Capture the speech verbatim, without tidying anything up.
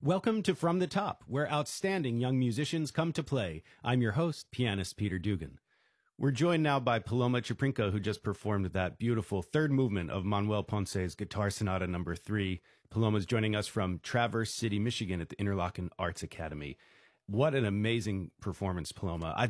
Welcome to From the Top, where outstanding young musicians come to play. I'm your host, pianist Peter Dugan. We're joined now by Paloma Chaprinko, who just performed that beautiful third movement of Manuel Ponce's Guitar Sonata number three. Paloma's joining us from Traverse City, Michigan at the Interlochen Arts Academy. What an amazing performance, Paloma. I